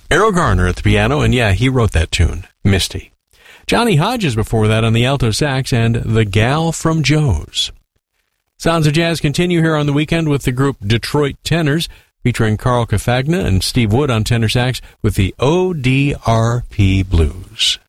Errol Garner at the piano, and yeah, he wrote that tune, Misty. Johnny Hodges before that on the alto sax, and The Gal from Joe's. Sounds of Jazz continue here on the weekend with the group Detroit Tenors, featuring Carl Cafagna and Steve Wood on tenor sax with the ODRP Blues.